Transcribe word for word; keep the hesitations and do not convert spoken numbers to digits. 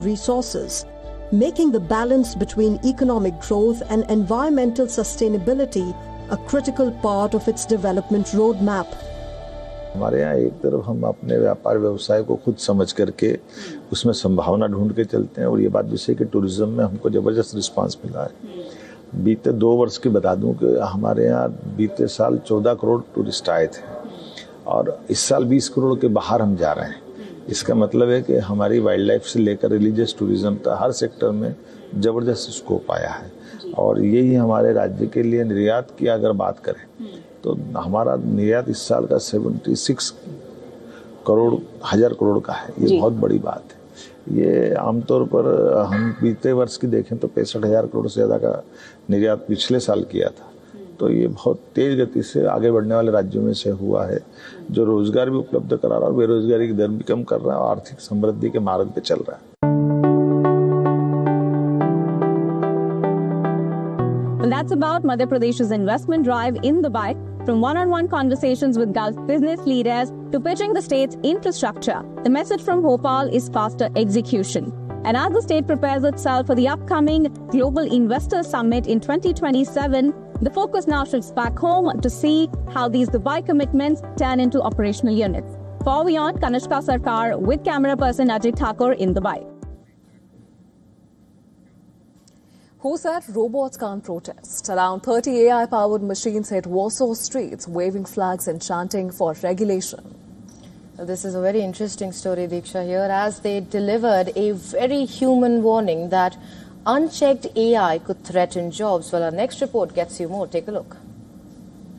resources, making the balance between economic growth and environmental sustainability a critical part of its development roadmap. हमारे यहाँ एक तरफ हम अपने व्यापार व्यवसाय को खुद समझ करके उसमें संभावना ढूंढ के चलते हैं, और ये बात भी सही कि टूरिज्म में हमको जबरदस्त रिस्पांस मिला है। बीते दो वर्ष की बता दूं कि हमारे यहाँ बीते साल चौदह करोड़ टूरिस्ट आए थे और इस साल बीस करोड़ के बाहर हम जा रहे हैं। इसका मतलब है कि हमारी वाइल्ड लाइफ से लेकर रिलीजियस टूरिज्म तक हर सेक्टर में जबरदस्त स्कोप आया है, और यही हमारे राज्य के लिए निर्यात की अगर बात करें तो हमारा निर्यात इस साल का छिहत्तर करोड़ हजार करोड़ का है। ये बहुत बड़ी बात है। ये आमतौर पर हम बीते वर्ष की देखें तो पैंसठ हजार करोड़ से ज्यादा का निर्यात पिछले साल किया था, तो ये बहुत तेज गति से आगे बढ़ने वाले राज्यों में से हुआ है, जो रोजगार भी उपलब्ध करा रहा है और बेरोजगारी की दर भी कम कर रहा है और आर्थिक समृद्धि के मार्ग पे चल रहा है। Well, that's about Madhya Pradesh's investment drive in Dubai. From one-on-one conversations with Gulf business leaders to pitching the state's infrastructure, the message from Bhopal is faster execution. And as the state prepares itself for the upcoming Global Investor Summit in twenty twenty-seven, the focus now shifts back home to see how these Dubai commitments turn into operational units. For Beyond, Kanishka Sarkar with camera person Ajit Thakur in Dubai. Who said robots can't protest? Around thirty A I-powered machines hit Warsaw streets, waving flags and chanting for regulation. This is a very interesting story, Diksha, here, as they delivered a very human warning that unchecked A I could threaten jobs. Well, our next report gets you more. Take a look.